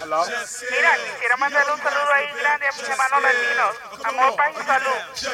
Hello. Mira, quisiera mandarle un saludo ahí grande a mis hermanos latinos. Amor, paz y salud.